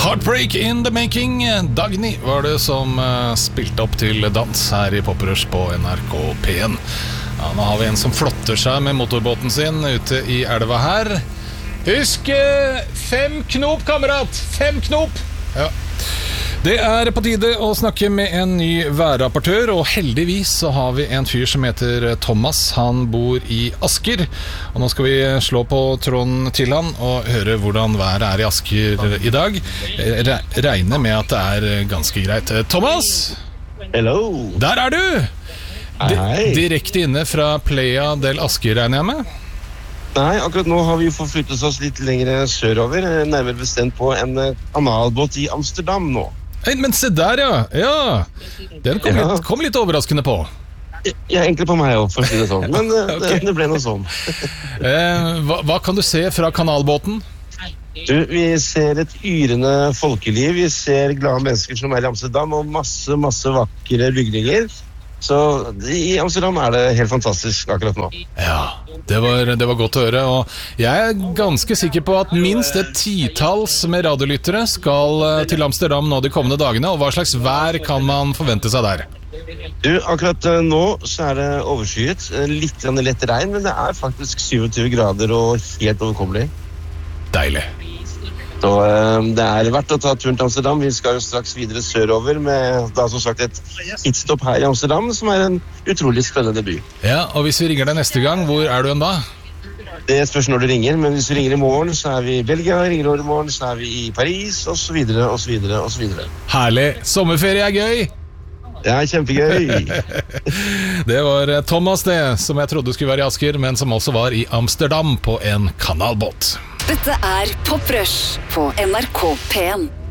Heartbreak in the making. Dagny var det som spilte opp til dans her i Poprush på NRK P1. Ja, nå har vi en som flotter seg med motorbåten sin ute i elva her. Husk 5 knop, kamerat! 5 knop! Ja. Det på tide å snakke med en ny værrapportør, og heldigvis så har vi en fyr som heter Thomas. Han bor i Asker, og nå skal vi slå på tråden til han og høre hvordan været i Asker i dag. Regner med at det ganske greit. Thomas! Hello! Der du! Hei. Direkte inne fra Playa del Asker, regner jeg med? Nei, akkurat nå har vi forflyttet oss litt lenger sørover, nærmere bestemt på en kanalbåt i Amsterdam nå. Men se der, ja. Den kom litt overraskende på. Ja, egentlig på meg også, for å si det sånn. Men Okay. det ble noe sånn. Hva kan du se fra kanalbåten? Vi ser et yrende folkeliv. Vi ser glade mennesker som i Amsterdam, og masse vakre bygninger. Så i Amsterdam det helt fantastisk akkurat nå. Ja, det var godt å høre. Og jeg ganske sikker på at minst et 10-talls med radiolyttere skal til Amsterdam nå de kommende dagene. Og hva slags vær kan man forvente seg der? Akkurat nå så det overskyet. Litt lett regn, men det faktisk 27 grader og helt overkommelig. Deilig. Så det verdt å ta turen til Amsterdam. Vi skal jo straks videre sørover med da som sagt et hitstopp her i Amsterdam, som en utrolig spennende by. Ja, og hvis vi ringer deg neste gang, hvor du da? Det spørs når du ringer, men hvis du ringer i morgen, så vi i Belgia, ringer du i morgen, så vi i Paris, og så videre, og så videre, og så videre. Herlig! Sommerferie gøy! Ja, kjempegøy! Det var Thomas som jeg trodde skulle være i Asker, men som også var i Amsterdam på en kanalbåt. Dette Poprush på NRK P1.